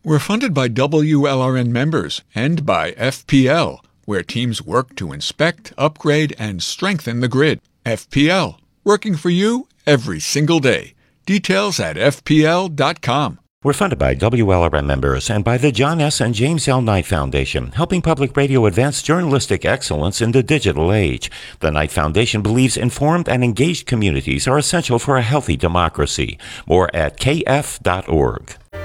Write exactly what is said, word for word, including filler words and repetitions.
We're funded by W L R N members and by F P L, where teams work to inspect, upgrade, and strengthen the grid. F P L, working for you every single day. Details at F P L dot com. We're funded by W L R N members and by the John S. and James L. Knight Foundation, helping public radio advance journalistic excellence in the digital age. The Knight Foundation believes informed and engaged communities are essential for a healthy democracy. More at K F dot org.